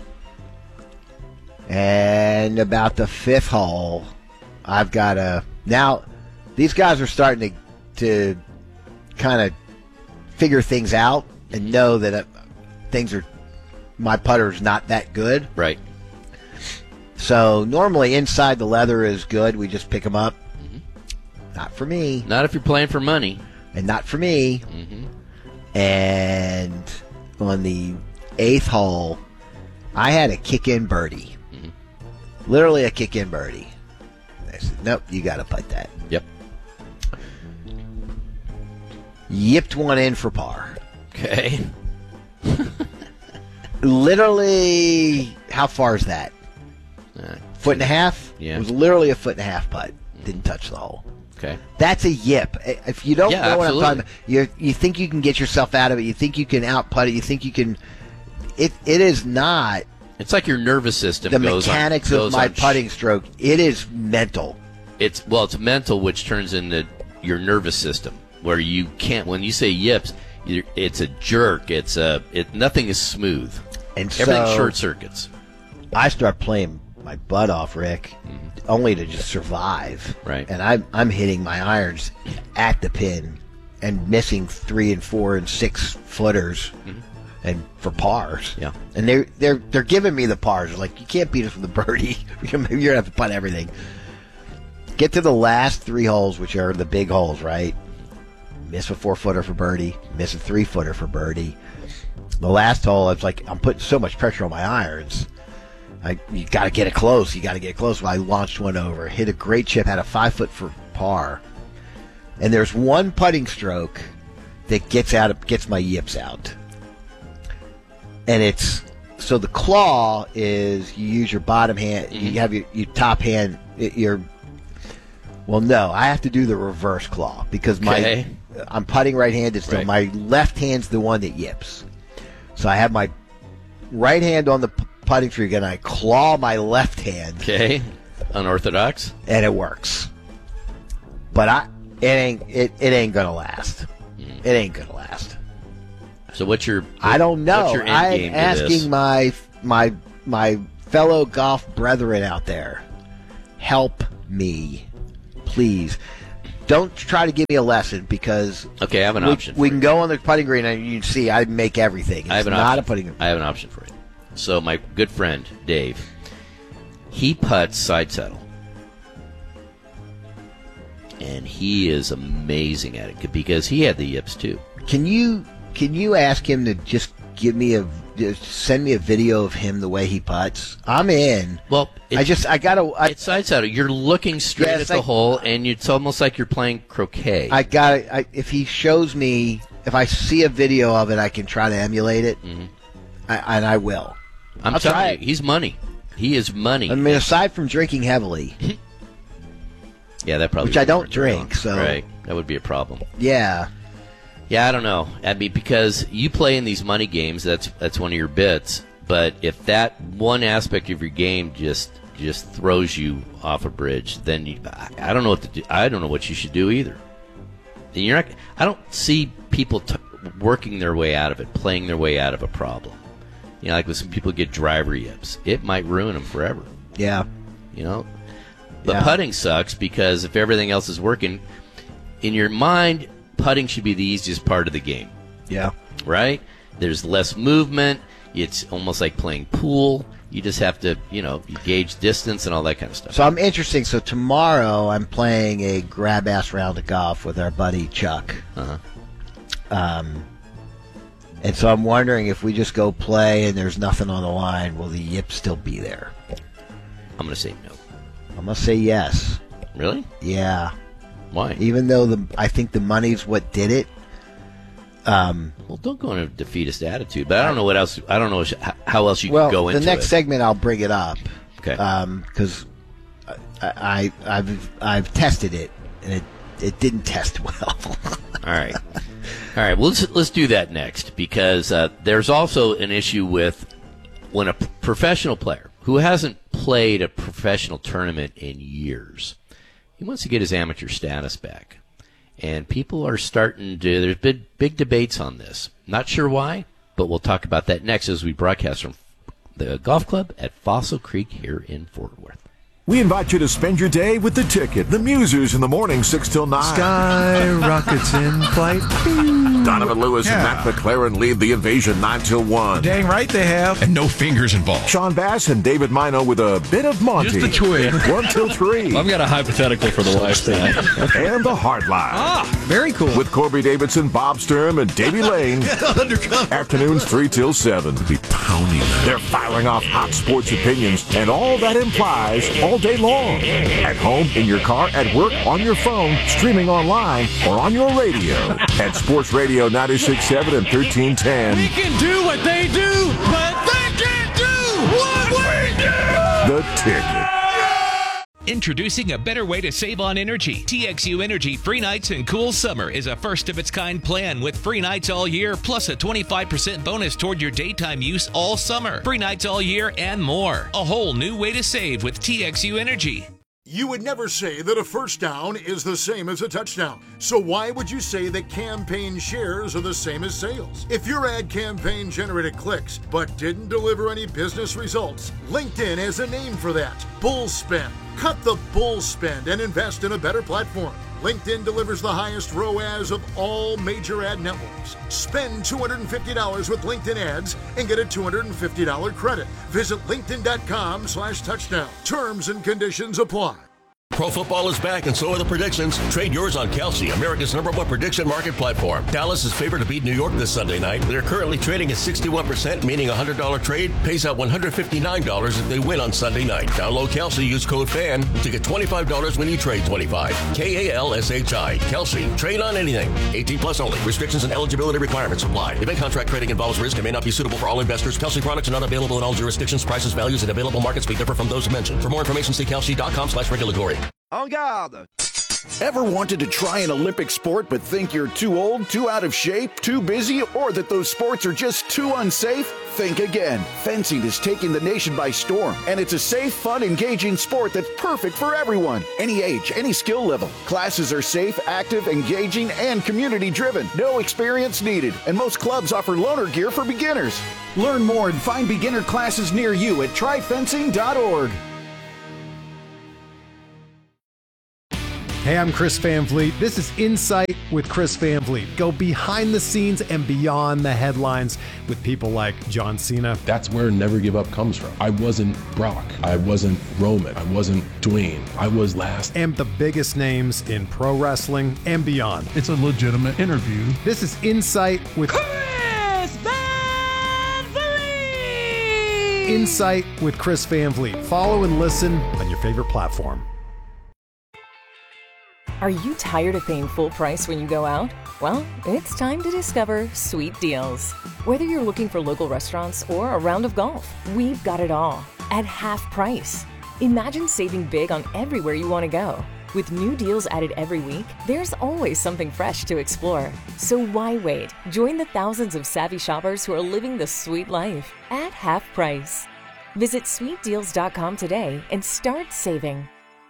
And about the fifth hole, I've got a now. These guys are starting to to kind of figure things out and know that uh, things are my putter's not that good. Right. So normally inside the leather is good. We just pick them up. Mm-hmm. Not for me. Not if you're playing for money. And not for me. Mm-hmm. And on the eighth hole, I had a kick-in birdie. Mm-hmm. Literally a kick-in birdie. I said, nope, you got to putt that. Yep. Yipped one in for par. Okay. Literally, how far is that? Uh, foot and a half? Yeah. It was literally a foot and a half putt. Didn't touch the hole. Okay. That's a yip. If you don't yeah, know what absolutely. I'm talking about, you you think you can get yourself out of it. You think you can out putt it. You think you can. It it is not. It's like your nervous system. The goes mechanics on, of goes my on putting stroke. It is mental. It's well, it's mental, which turns into your nervous system, where you can't. When you say yips, it's a jerk. It's a it. Nothing is smooth. And everything so short circuits. I start playing my butt off, Rick, mm-hmm. only to just survive. Right. And I'm I'm hitting my irons at the pin and missing three and four and six footers, mm-hmm. and for pars. Yeah. And they're they're they're giving me the pars. Like, you can't beat us with a birdie. You're gonna have to putt everything. Get to the last three holes, which are the big holes, right? Miss a four footer for birdie. Miss a three footer for birdie. The last hole, it's like I'm putting so much pressure on my irons. I, you got to get it close. You got to get it close. Well, I launched one over, hit a great chip, had a five foot for par, and there's one putting stroke that gets out of, gets my yips out, and it's so the claw is you use your bottom hand, mm-hmm. you have your, your top hand, your well, no, I have to do the reverse claw because my okay. I'm putting right-handed, so right. my left hand's the one that yips. So I have my right hand on the putting trigger and I claw my left hand. Okay, unorthodox, and it works. But I, it ain't, it, it ain't gonna last. Mm. It ain't gonna last. So what's your? I don't know. What's your end I'm game to asking this? my my my fellow golf brethren out there, help me, please. Don't try to give me a lesson because okay, I have an we, option. We for can you. go on the putting green and you can see I make everything. It's I have an not option. a putting green. I have an option for you. So my good friend Dave, he putts side saddle, and he is amazing at it because he had the yips too. Can you can you ask him to just give me a just send me a video of him the way he putts? I'm in. Well, I just I gotta. I, it's side saddle. You're looking straight Yes, at the I- hole, and it's almost like you're playing croquet. I got I, if he shows me, if I see a video of it, I can try to emulate it, mm-hmm. I, and I will. I'm I'll telling try you, it. he's money. He is money. I mean, aside from drinking heavily, yeah, that probably which I would don't hurt drink, you. so right, that would be a problem. yeah, Yeah, I don't know. I mean, because you play in these money games, that's that's one of your bits. But if that one aspect of your game just just throws you off a bridge, then you, I, I don't know what to do. I don't know what you should do either. And you're not. I don't see people t- working their way out of it, playing their way out of a problem. You know, like when some people get driver yips, it might ruin them forever. yeah. You know, but Yeah. putting sucks because if everything else is working, in your mind, putting should be the easiest part of the game. Yeah. Right? There's less movement. It's almost like playing pool. You just have to, you know, you gauge distance and all that kind of stuff. So I'm interesting. So tomorrow I'm playing a grab ass round of golf with our buddy Chuck. Uh-huh. Um, and so I'm wondering if we just go play and there's nothing on the line, will the yip still be there? I'm going to say no. I'm gonna say yes. Really? Yeah. Why? Even though the I think the money's what did it. Um, well, don't go in a defeatist attitude, but I don't know what else. I don't know how else you well, could go into the next it. segment I'll bring it up. Okay. Because I, I I've I've tested it and it it didn't test well. All right. All right. Well, let's let's do that next because uh, there's also an issue with when a p- professional player who hasn't played a professional tournament in years, he wants to get his amateur status back. And people are starting to, there's been big debates on this. Not sure why, but we'll talk about that next as we broadcast from the golf club at Fossil Creek here in Fort Worth. We invite you to spend your day with The Ticket, the Musers in the morning, six till nine. Sky rockets in flight. Donovan Lewis and Yeah. Matt McLaren lead the invasion nine till one. Dang right they have. And no fingers involved. Sean Bass and David Mino with a bit of Monty. Just a twig. one till three. I've got a hypothetical for the lifetime. And the Hard Line. Ah, very cool. With Corby Davidson, Bob Sturm, and Davey Lane. Undercover. Afternoons three till seven. Be pounding. They're firing off hot sports opinions and all that implies all day long. At home, in your car, at work, on your phone, streaming online, or on your radio. At Sports Radio ninety-six point seven and thirteen ten. We can do what they do, but they can't do what we do. The Ticket. Introducing a better way to save on energy. T X U Energy Free Nights and Cool Summer is a first-of-its-kind plan with free nights all year, plus a twenty-five percent bonus toward your daytime use all summer. Free nights all year and more. A whole new way to save with T X U Energy. You would never say that a first down is the same as a touchdown. So why would you say that campaign shares are the same as sales? If your ad campaign generated clicks but didn't deliver any business results, LinkedIn has a name for that. Bull spend. Cut the bull spend and invest in a better platform. LinkedIn delivers the highest R O A S of all major ad networks. Spend two hundred fifty dollars with LinkedIn ads and get a two hundred fifty dollars credit. Visit linkedin.com slash touchdown. Terms and conditions apply. Pro football is back, and so are the predictions. Trade yours on Kelsey, America's number one prediction market platform. Dallas is favored to beat New York this Sunday night. They're currently trading at sixty-one percent, meaning a one hundred dollars trade pays out one hundred fifty-nine dollars if they win on Sunday night. Download Kelsey, use code FAN to get twenty-five dollars when you trade twenty-five. K A L S H I. Kelsey. Trade on anything. eighteen plus only. Restrictions and eligibility requirements apply. Event contract trading involves risk and may not be suitable for all investors. Kelsey products are not available in all jurisdictions. Prices, values, and available markets may differ from those mentioned. For more information, see kelsey.com slash regulatory. En garde! Ever wanted to try an Olympic sport but think you're too old, too out of shape, too busy, or that those sports are just too unsafe? Think again. Fencing is taking the nation by storm, and it's a safe, fun, engaging sport that's perfect for everyone. Any age, any skill level. Classes are safe, active, engaging, and community-driven. No experience needed, and most clubs offer loaner gear for beginners. Learn more and find beginner classes near you at try fencing dot org. Hey, I'm Chris Van Vliet. This is Insight with Chris Van Vliet. Go behind the scenes and beyond the headlines with people like John Cena. That's where Never Give Up comes from. I wasn't Brock. I wasn't Roman. I wasn't Dwayne. I was last. And the biggest names in pro wrestling and beyond. It's a legitimate interview. This is Insight with Chris Van Vliet! Insight with Chris Van Vliet. Follow and listen on your favorite platform. Are you tired of paying full price when you go out? Well, it's time to discover Sweet Deals. Whether you're looking for local restaurants or a round of golf, we've got it all at half price. Imagine saving big on everywhere you want to go. With new deals added every week, there's always something fresh to explore. So why wait? Join the thousands of savvy shoppers who are living the sweet life at half price. Visit sweet deals dot com today and start saving.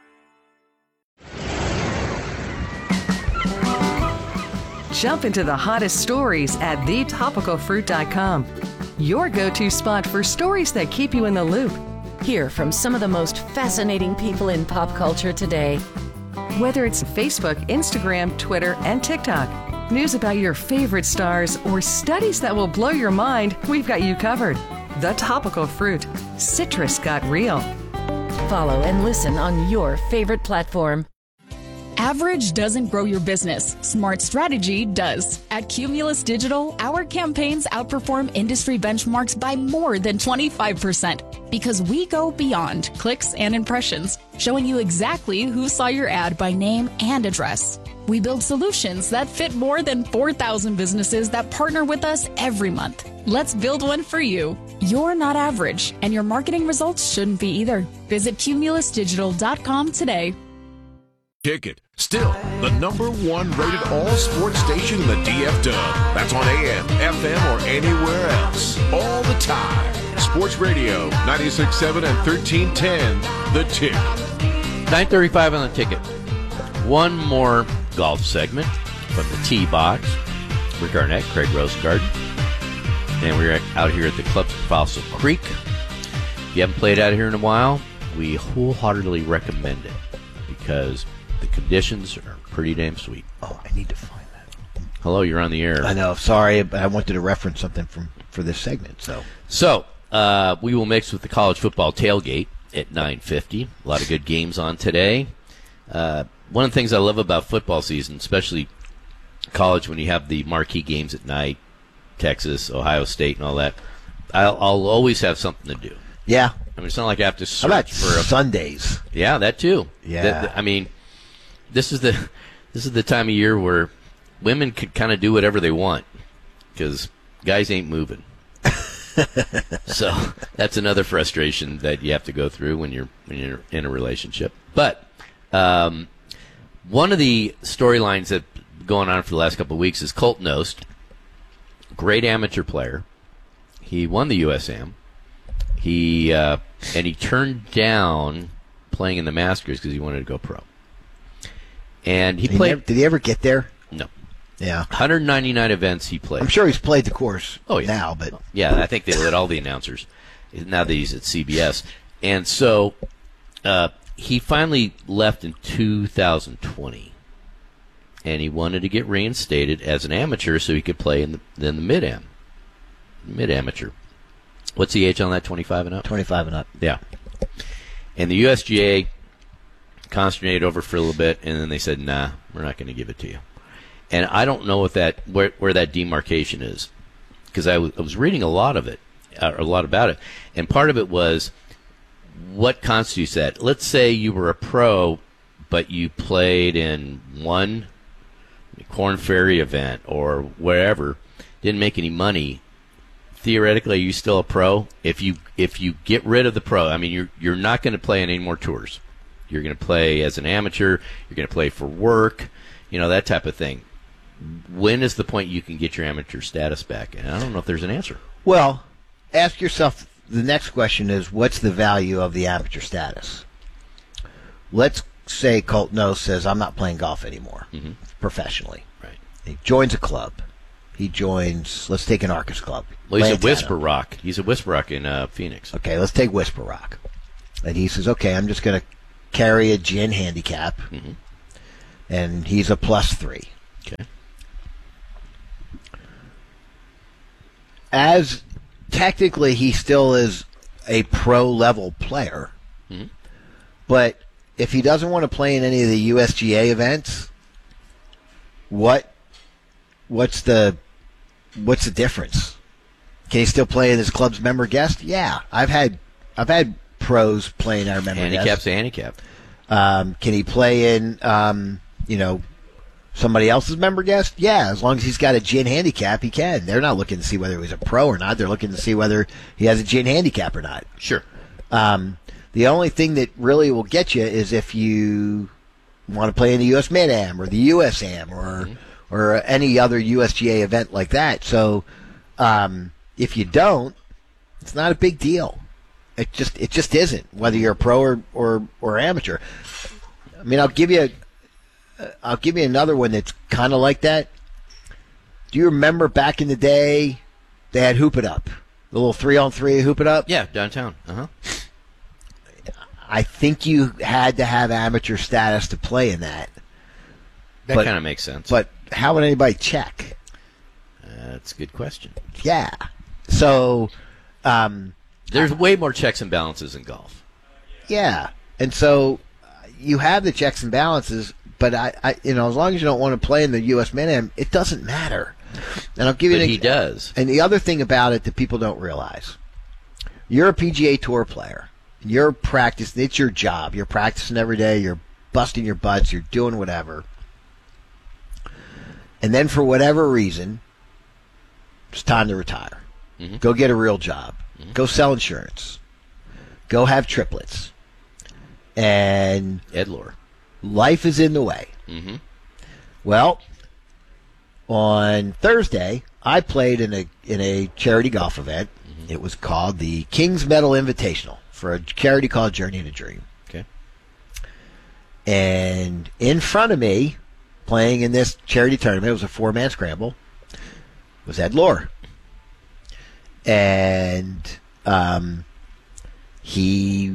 Jump into the hottest stories at the topical fruit dot com. Your go-to spot for stories that keep you in the loop. Hear from some of the most fascinating people in pop culture today. Whether it's Facebook, Instagram, Twitter, and TikTok, news about your favorite stars, or studies that will blow your mind, we've got you covered. The Topical Fruit. Citrus got real. Follow and listen on your favorite platform. Average doesn't grow your business. Smart strategy does. At Cumulus Digital, our campaigns outperform industry benchmarks by more than twenty-five percent because we go beyond clicks and impressions, showing you exactly who saw your ad by name and address. We build solutions that fit more than four thousand businesses that partner with us every month. Let's build one for you. You're not average, and your marketing results shouldn't be either. Visit cumulus digital dot com today. Ticket. Still the number one rated all sports station in the D F W. That's on A M, F M, or anywhere else. All the time. Sports Radio, ninety-six point seven and thirteen ten. The Ticket. nine thirty-five on the Ticket. One more golf segment from the tee box. Rick Arnett, Craig Rosengarten. And we're out here at the Clubs of Fossil Creek. If you haven't played out here in a while, we wholeheartedly recommend it because the conditions are pretty damn sweet. Oh, I need to find that. Hello, you're on the air. I know. Sorry, but I wanted to reference something from for this segment. So, so uh, we will mix with the college football tailgate at nine fifty. A lot of good games on today. Uh, one of the things I love about football season, especially college, when you have the marquee games at night, Texas, Ohio State, and all that, I'll, I'll always have something to do. Yeah. I mean, it's not like I have to How about search for a Sundays. Yeah, that too. Yeah. The- the- I mean, this is the this is the time of year where women could kind of do whatever they want because guys ain't moving. So that's another frustration that you have to go through when you're when you're in a relationship. But um, one of the storylines that going on for the last couple of weeks is Colt Knost, great amateur player. He won the U S A M. He uh, and he turned down playing in the Masters because he wanted to go pro. And he, He played. never- did he ever get there? No. Yeah. one hundred ninety-nine events he played. I'm sure he's played the course Oh, yeah. now, but Yeah, I think they let all the announcers now that he's at C B S. And so uh, he finally left in two thousand twenty. And he wanted to get reinstated as an amateur so he could play in the, in the mid-am. Mid-amateur. What's the age on that, twenty-five and up? twenty-five and up. Yeah. And the U S G A consternated over for a little bit, and then they said, nah, we're not going to give it to you. And I don't know what that where, where that demarcation is, because I, w- I was reading a lot of it, uh, a lot about it, and part of it was what constitutes that. Let's say you were a pro, but you played in one Corn Ferry event or wherever, didn't make any money. Theoretically, are you still a pro? If you if you get rid of the pro, I mean, you're you're not going to play on any more tours. You're going to play as an amateur. You're going to play for work. You know, that type of thing. When is the point you can get your amateur status back? And I don't know if there's an answer. Well, ask yourself, the next question is, what's the value of the amateur status? Let's say Colt Knost says, I'm not playing golf anymore mm-hmm. professionally. Right. He joins a club. He joins, let's take an Arcus club. Well, he's Lantana. a Whisper Rock. He's a Whisper Rock in uh, Phoenix. Okay, let's take Whisper Rock. And he says, okay, I'm just going to carry a gin handicap. Mm-hmm. And he's a plus three. Okay. As technically he still is a pro-level player, mm-hmm. but if he doesn't want to play in any of the U S G A events, what what's the what's the difference? Can he still play in his club's member guest? Yeah, I've had I've had pros playing our member guest. Handicap's a handicap. Um, can he play in um, you know somebody else's member guest? Yeah, as long as he's got a gin handicap, he can. They're not looking to see whether he's a pro or not. They're looking to see whether he has a gin handicap or not. Sure. Um, the only thing that really will get you is if you want to play in the U S Mid-Am or the U S Am or mm-hmm. or any other U S G A event like that. So um, if you don't, it's not a big deal. It just it just isn't, whether you're a pro or, or, or amateur. I mean, I'll give you a, I'll give you another one that's kind of like that. Do you remember back in the day they had Hoop It Up, the little three-on-three Hoop It Up? Yeah, downtown. Uh-huh. I think you had to have amateur status to play in that. That kind of makes sense. But how would anybody check? Uh, that's a good question. Yeah. So um, there's way more checks and balances in golf. Yeah, and so you have the checks and balances. But I, I, you know, as long as you don't want to play in the U S Mid-Am, it doesn't matter. And I'll give you. But an he ex- does. And the other thing about it that people don't realize, you're a P G A Tour player. You're practicing. It's your job. You're practicing every day. You're busting your butts. You're doing whatever. And then for whatever reason, it's time to retire. Mm-hmm. Go get a real job. Mm-hmm. Go sell insurance. Go have triplets. And Ed Lohr. Life is in the way. Mm-hmm. Well, on Thursday, I played in a in a charity golf event. Mm-hmm. It was called the King's Medal Invitational for a charity called Journey to Dream. Okay. And in front of me, playing in this charity tournament, it was a four-man scramble, was Ed Lohr. And um, he...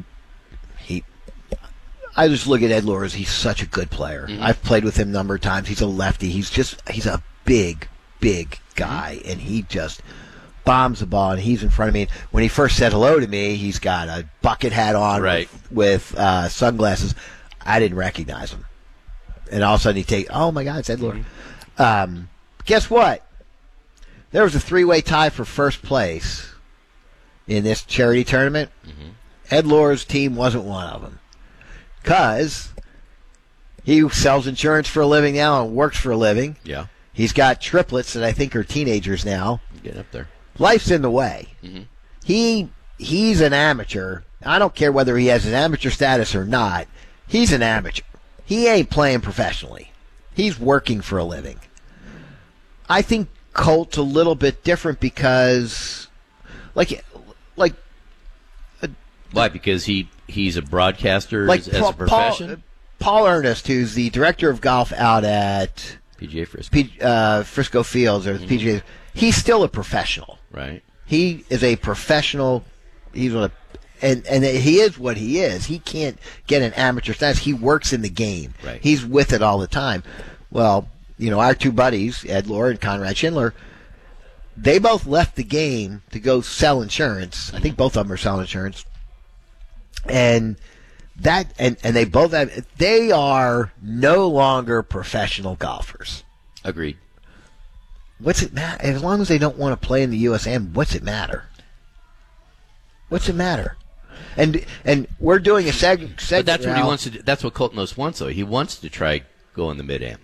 I just look at Ed Lohr as he's such a good player. Mm-hmm. I've played with him a number of times. He's a lefty. He's just he's a big, big guy, and he just bombs the ball. And he's in front of me. When he first said hello to me, he's got a bucket hat on right. with, with uh, sunglasses. I didn't recognize him, and all of a sudden he take, oh my God, it's Ed Lohr. Mm-hmm. Um, guess what? There was a three-way tie for first place in this charity tournament. Mm-hmm. Ed Lohr's team wasn't one of them. Because he sells insurance for a living now and works for a living. Yeah. He's got triplets that I think are teenagers now. Get up there. Life's in the way. Mm-hmm. He he's an amateur. I don't care whether he has an amateur status or not. He's an amateur. He ain't playing professionally. He's working for a living. I think Colt's a little bit different because, like, like. Uh, Why? Because he. He's a broadcaster like as Paul, a profession? Paul, Paul Ernest, who's the director of golf out at P G A Frisco, P, uh, Frisco Fields, or mm-hmm. P G A, he's still a professional. Right. He is a professional. He's one of, and, and he is what he is. He can't get an amateur status. He works in the game. Right. He's with it all the time. Well, you know, our two buddies, Ed Lohr and Conrad Schindler, they both left the game to go sell insurance. I think both of them are selling insurance. And that and, and they both have they are no longer professional golfers. Agreed. What's it matter? As long as they don't want to play in the U S A M, what's it matter? What's it matter? And and we're doing a seg- segment. But that's what now. he wants to do. That's what Colt Knost wants, though. He wants to try go in the Mid-Am.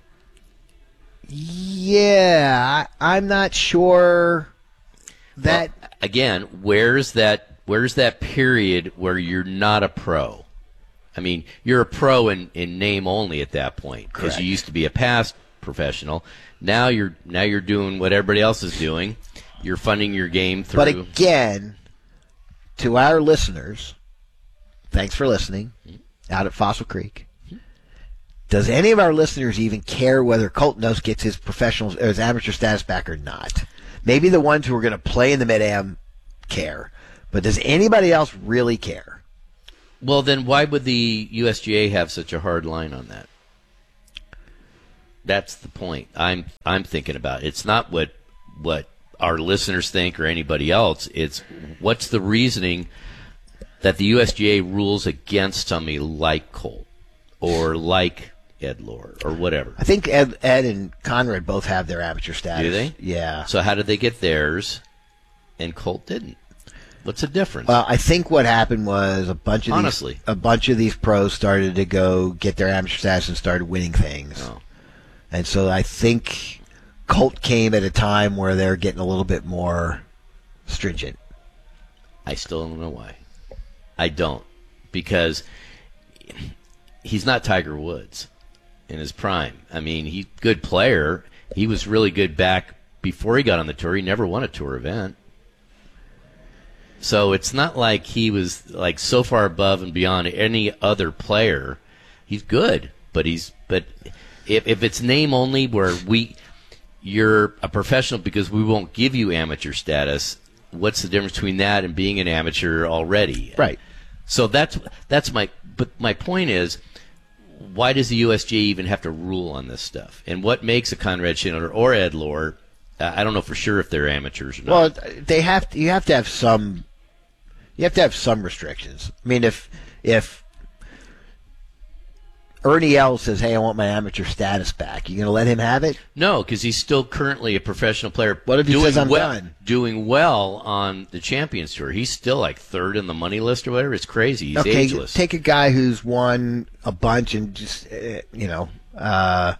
Yeah, I, I'm not sure that. Well, again, where's that? Where's that period where you're not a pro? I mean, you're a pro in, in name only at that point because Correct. you used to be a past professional. Now you're now you're doing what everybody else is doing. You're funding your game through. But again, to our listeners, thanks for listening out at Fossil Creek. Does any of our listeners even care whether Colton Oast gets his professional or his amateur status back or not? Maybe the ones who are going to play in the Mid-Am care. But does anybody else really care? Well, then why would the U S G A have such a hard line on that? That's the point I'm I'm thinking about. It's not what what our listeners think or anybody else. It's what's the reasoning that the U S G A rules against somebody like Colt or like Ed Lohr or whatever. I think Ed, Ed and Conrad both have their amateur status. Do they? Yeah. So how did they get theirs and Colt didn't? What's the difference? Well, I think what happened was a bunch of Honestly. these, a bunch of these pros started to go get their amateur status and started winning things. Oh. And so I think Colt came at a time where they're getting a little bit more stringent. I still don't know why. I don't. Because he's not Tiger Woods in his prime. I mean, he's a good player. He was really good back before he got on the tour. He never won a tour event. So it's not like he was like so far above and beyond any other player. He's good, but he's but if if it's name only where we you're a professional because we won't give you amateur status, what's the difference between that and being an amateur already? Right. So that's that's my but my point is, why does the U S G A even have to rule on this stuff? And what makes a Conrad Schindler or Ed Lohr? Uh, I don't know for sure if they're amateurs or not. Well, they have to, you have to have some you have to have some restrictions. I mean, if if Ernie Els says, "Hey, I want my amateur status back," you going to let him have it? No, because he's still currently a professional player. What if he doing says, "I'm well, done"? Doing well on the Champions Tour. He's still like third in the money list or whatever. It's crazy. He's okay, ageless. Take a guy who's won a bunch and just uh, you know, uh,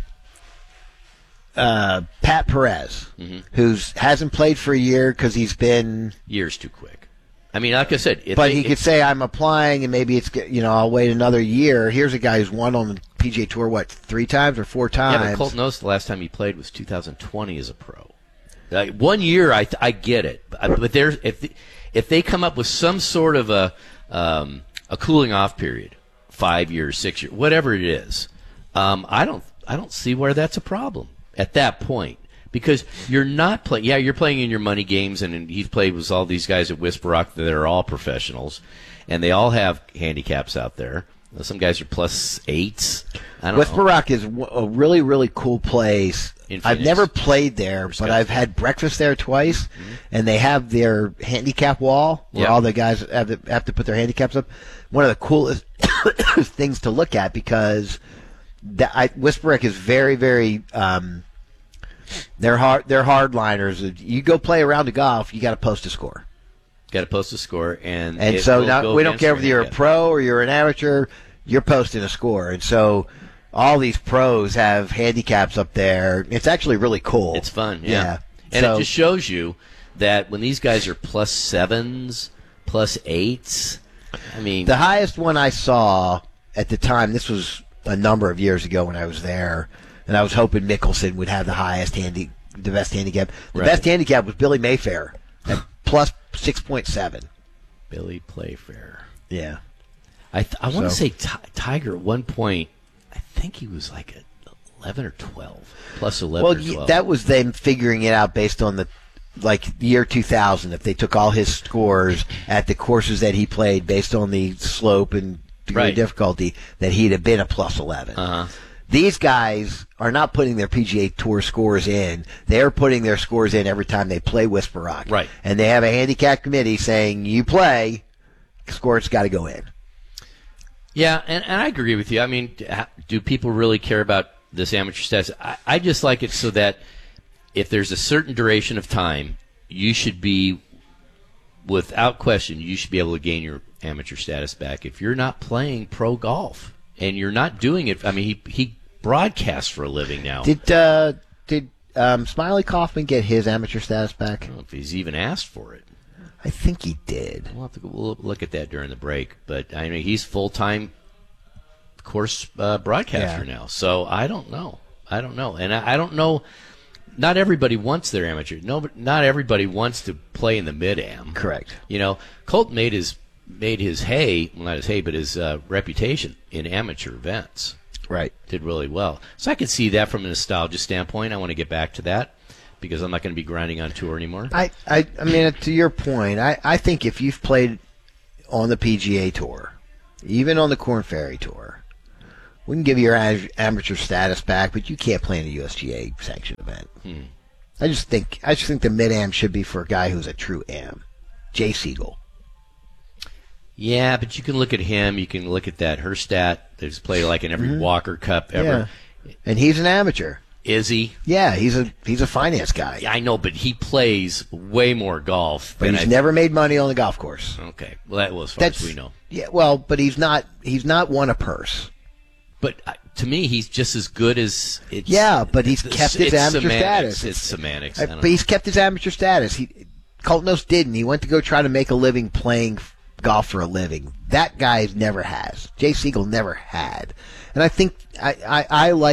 uh, Pat Perez, mm-hmm. who's hasn't played for a year because he's been years too quick. I mean, like I said, if but they, he if, could say, "I'm applying, and maybe it's you know I'll wait another year." Here's a guy who's won on the P G A Tour what three times or four times. Yeah, but Colton Oast, the last time he played was two thousand twenty as a pro. Like, one year, I I get it, but there's if the, if they come up with some sort of a um, a cooling off period, five years, six years, whatever it is, um, I don't I don't see where that's a problem at that point. Because you're not playing, yeah, you're playing in your money games, and he's played with all these guys at Whisper Rock that are all professionals, and they all have handicaps out there. Some guys are plus eights. I don't Whisper know. Rock is a really, really cool place. In I've Phoenix. never played there, but I've had breakfast there twice, mm-hmm. and they have their handicap wall where Yep. all the guys have to, have to put their handicaps up. One of the coolest things to look at because the, I, Whisper Rock is very, very. Um, They're hard. They're hardliners. You go play a round of golf, you got to post a score. Got to post a score, and And it so will now go we don't against care your whether you're a handicap. pro or you're an amateur. You're posting a score, and so all these pros have handicaps up there. It's actually really cool. It's fun, yeah. Yeah. And So- it just shows you that when these guys are plus sevens, plus eights, I mean, The highest one I saw at the time, this was a number of years ago when I was there, and I was hoping Mickelson would have the highest handi- the best handicap. The Right. best handicap was Billy Mayfair at plus six point seven. Billy Playfair. Yeah. I th- I want to So- say Ti- Tiger at one point, I think he was like a eleven or twelve, plus eleven Well, or y- twelve. that was them figuring it out based on the like the year two thousand. If they took all his scores at the courses that he played based on the slope and degree Right. of difficulty, that he'd have been a plus eleven. Uh-huh. These guys are not putting their P G A Tour scores in. They're putting their scores in every time they play Whisper Rock. Right. And they have a handicap committee saying, you play, score's got to go in. Yeah, and, and I agree with you. I mean, d- ha- do people really care about this amateur status? I, I just like it so that if there's a certain duration of time, you should be, without question, you should be able to gain your amateur status back if you're not playing pro golf and you're not doing it. I mean, he he broadcasts for a living now. Did uh, did um, Smiley Kaufman get his amateur status back? I don't know if he's even asked for it. I think he did. We'll have to we'll look at that during the break. But I mean, he's full time course uh, broadcaster Yeah. now. So I don't know. I don't know. And I, I don't know. Not everybody wants their amateur. No, but not everybody wants to play in the mid-am. Correct. You know, Colt made his made his hay, well, not his hay, but his uh, reputation in amateur events. Right. Did really well. So I could see that from a nostalgia standpoint. I want to get back to that because I'm not going to be grinding on tour anymore. I, I, I mean, to your point, I, I think if you've played on the P G A Tour, even on the Korn Ferry Tour, we can give you your a- amateur status back, but you can't play in a U S G A sanctioned event. Hmm. I just think I just think the mid-am should be for a guy who's a true am. Jay Siegel. Yeah, but you can look at him. You can look at that Herstatt. There's played like in every Mhm. Walker Cup ever. Yeah. And he's an amateur. Is he? Yeah, he's a he's a finance guy. I know, but he plays way more golf. But than he's I- never made money on the golf course. Okay, well, that was as far That's as we know. Yeah, well, but he's not he's not won a purse. But uh, to me, he's just as good as. It's, Yeah, but he's it's- kept his it's amateur semantics. status. It's semantics. Uh, I don't but he's kept his amateur status. He Coltnos didn't. He went to go try to make a living playing f- golf for a living. That guy never has. Jay Siegel never had. And I think I, I, I like